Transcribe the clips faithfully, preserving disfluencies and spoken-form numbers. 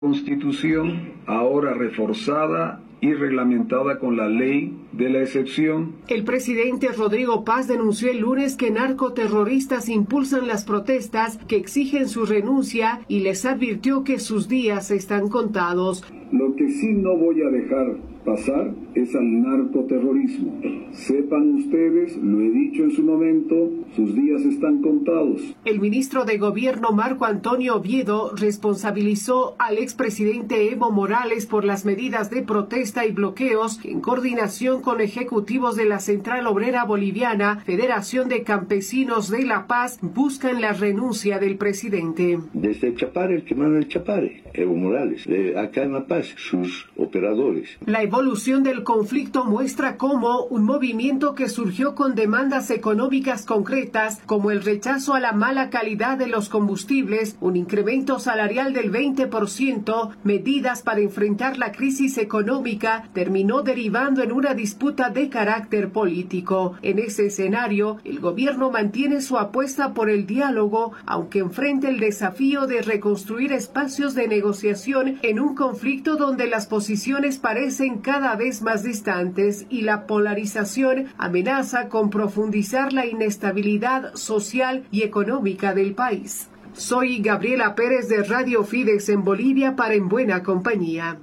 Constitución, ahora reforzada y reglamentada con la ley de la excepción. El presidente Rodrigo Paz denunció el lunes que narcoterroristas impulsan las protestas que exigen su renuncia y les advirtió que sus días están contados. Lo que sí no voy a dejar pasar es al narcoterrorismo. Sepan ustedes, lo he dicho en su momento, sus días están contados. El ministro de Gobierno Marco Antonio Oviedo responsabilizó al expresidente Evo Morales por las medidas de protesta y bloqueos que, en coordinación con ejecutivos de la Central Obrera Boliviana, Federación de Campesinos de La Paz, buscan la renuncia del presidente. Desde el Chapare, el que manda el Chapare, Evo Morales, de acá en La Paz, sus operadores. La evolución del conflicto muestra cómo un movimiento que surgió con demandas económicas concretas, como el rechazo a la mala calidad de los combustibles, un incremento salarial del veinte por ciento, medidas para enfrentar la crisis económica, terminó derivando en una disputa de carácter político. En ese escenario, el gobierno mantiene su apuesta por el diálogo, aunque enfrente el desafío de reconstruir espacios de negociación en un conflicto donde las posiciones parecen cada vez más distantes y la polarización amenaza con profundizar la inestabilidad social y económica del país. Soy Gabriela Pérez de Radio Fides en Bolivia para En Buena Compañía.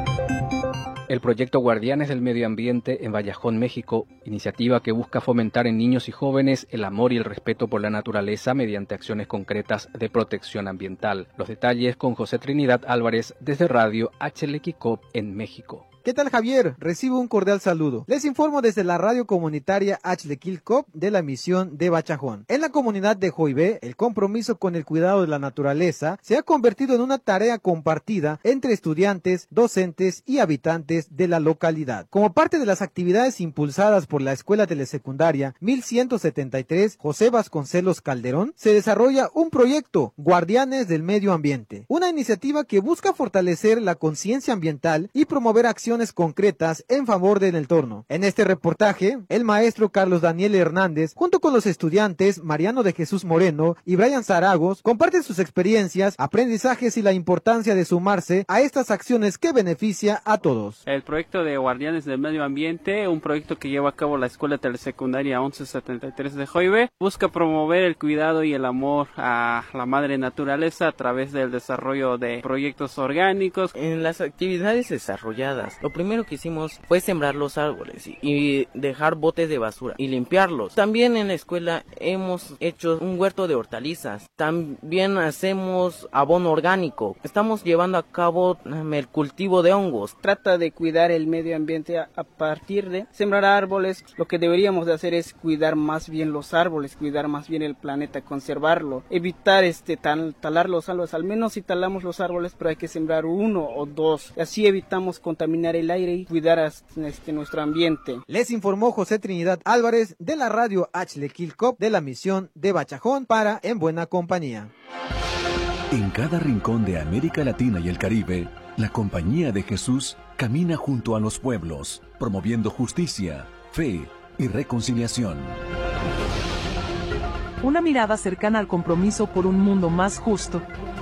El proyecto Guardianes del Medio Ambiente en Vallajón, México, iniciativa que busca fomentar en niños y jóvenes el amor y el respeto por la naturaleza mediante acciones concretas de protección ambiental. Los detalles con José Trinidad Álvarez desde Radio H-Lequicop en México. ¿Qué tal, Javier? Recibo un cordial saludo. Les informo desde la radio comunitaria H-Lequicop de la misión de Bachajón. En la comunidad de Joibé, el compromiso con el cuidado de la naturaleza se ha convertido en una tarea compartida entre estudiantes, docentes y habitantes de la localidad. Como parte de las actividades impulsadas por la Escuela Telesecundaria mil ciento setenta y tres José Vasconcelos Calderón, se desarrolla un proyecto, Guardianes del Medio Ambiente, una iniciativa que busca fortalecer la conciencia ambiental y promover acciones concretas en favor del entorno. En este reportaje, el maestro Carlos Daniel Hernández, junto con los estudiantes Mariano de Jesús Moreno y Brian Zaragos, comparten sus experiencias, aprendizajes y la importancia de sumarse a estas acciones que beneficia a todos. El proyecto de Guardianes del Medio Ambiente, un proyecto que lleva a cabo la Escuela Telesecundaria once setenta y tres de Joibé, busca promover el cuidado y el amor a la madre naturaleza a través del desarrollo de proyectos orgánicos. En las actividades desarrolladas, lo primero que hicimos fue sembrar los árboles y dejar botes de basura y limpiarlos. También en la escuela hemos hecho un huerto de hortalizas. También hacemos abono orgánico. Estamos llevando a cabo el cultivo de hongos. Trata de cuidar el medio ambiente a, a partir de sembrar árboles. Lo que deberíamos de hacer es cuidar más bien los árboles, cuidar más bien el planeta, conservarlo, evitar este tal, talar los árboles. Al menos si talamos los árboles, pero hay que sembrar uno o dos. Así evitamos contaminar el aire y cuidar a este, nuestro ambiente. Les informó José Trinidad Álvarez de la radio H-Lequicop de la misión de Bachajón para En Buena Compañía. En cada rincón de América Latina y el Caribe, la Compañía de Jesús camina junto a los pueblos, promoviendo justicia, fe y reconciliación. Una mirada cercana al compromiso por un mundo más justo.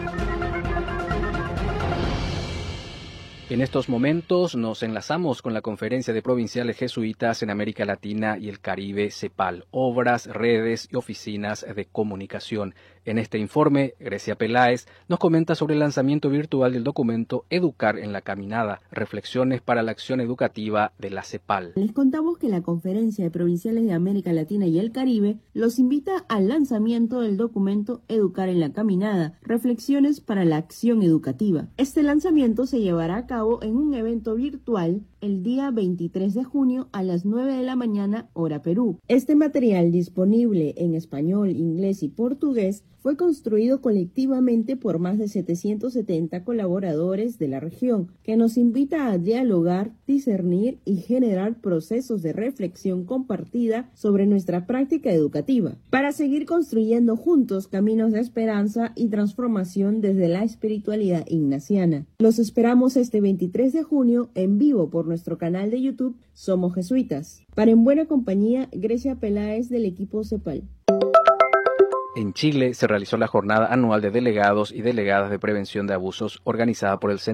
En estos momentos nos enlazamos con la Conferencia de Provinciales Jesuitas en América Latina y el Caribe, CEPAL, obras, redes y oficinas de comunicación. En este informe, Grecia Peláez nos comenta sobre el lanzamiento virtual del documento Educar en la Caminada, reflexiones para la acción educativa de la CEPAL. Les contamos que la Conferencia de Provinciales de América Latina y el Caribe los invita al lanzamiento del documento Educar en la Caminada, reflexiones para la acción educativa. Este lanzamiento se llevará a cabo en un evento virtual el día veintitrés de junio a las nueve de la mañana, hora Perú. Este material, disponible en español, inglés y portugués, fue construido colectivamente por más de setecientos setenta colaboradores de la región, que nos invita a dialogar, discernir y generar procesos de reflexión compartida sobre nuestra práctica educativa, para seguir construyendo juntos caminos de esperanza y transformación desde la espiritualidad ignaciana. Los esperamos este veintitrés de junio en vivo por nuestro canal de YouTube Somos Jesuitas. Para En Buena Compañía, Grecia Peláez del equipo CEPAL. En Chile se realizó la jornada anual de delegados y delegadas de prevención de abusos organizada por el Centro